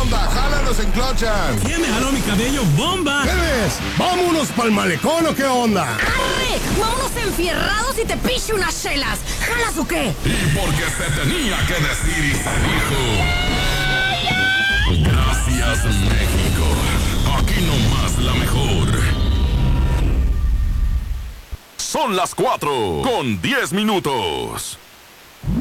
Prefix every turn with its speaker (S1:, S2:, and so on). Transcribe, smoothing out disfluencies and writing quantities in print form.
S1: onda? ¿Jalan o se enclochan?
S2: ¿Quién me jaló mi cabello? ¡Bomba!
S1: ¡Bebes! ¿Vámonos pa'l malecón o qué onda?
S3: ¡Arre! ¡Vámonos enfierrados y te piche unas chelas! ¿Jalas o qué?
S4: Y porque se tenía que decir y se dijo. Gracias, México. Aquí nomás la mejor. Son las 4:10.